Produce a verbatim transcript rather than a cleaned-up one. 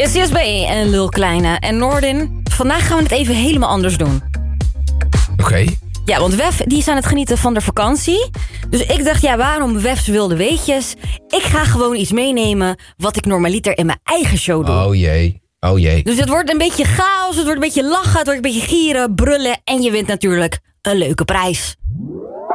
Is C S B en Lil Kleine en Noordin. Vandaag gaan we het even helemaal anders doen. Oké. Okay. Ja, want Wef die is aan het genieten van de vakantie. Dus ik dacht, ja, waarom Wef's wilde weetjes? Ik ga gewoon iets meenemen wat ik normaliter in mijn eigen show doe. Oh jee, oh jee. Dus het wordt een beetje chaos, het wordt een beetje lachen, het wordt een beetje gieren, brullen. En je wint natuurlijk een leuke prijs.